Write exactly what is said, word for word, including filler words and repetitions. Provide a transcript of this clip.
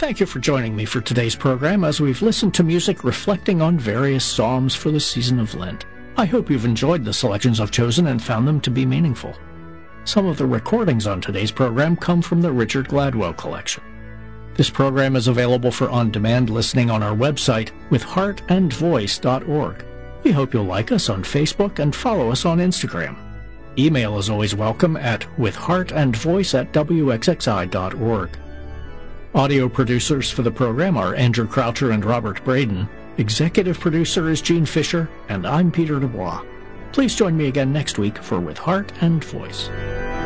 Thank you for joining me for today's program as we've listened to music reflecting on various psalms for the season of Lent. I hope you've enjoyed the selections I've chosen and found them to be meaningful. Some of the recordings on today's program come from the Richard Gladwell collection. This program is available for on-demand listening on our website, with heart and voice dot org. We hope you'll like us on Facebook and follow us on Instagram. Email is always welcome at withheartandvoice at w x x i dot org. Audio producers for the program are Andrew Croucher and Robert Braden. Executive producer is Gene Fisher, and I'm Peter Dubois. Please join me again next week for With Heart and Voice.